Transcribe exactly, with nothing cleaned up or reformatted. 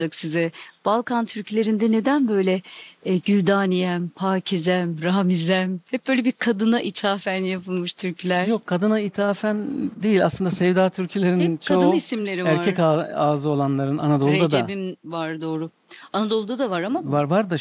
size. Balkan türkülerinde neden böyle e, Güldaniyem, Pakizem, Ramizem hep böyle bir kadına ithafen yapılmış türküler? Yok, kadına ithafen değil aslında, Sevda türkülerinin Hep kadın çoğu isimleri var. erkek ağ- ağzı olanların, Anadolu'da da Recep'im var, doğru. Anadolu'da da var ama var var da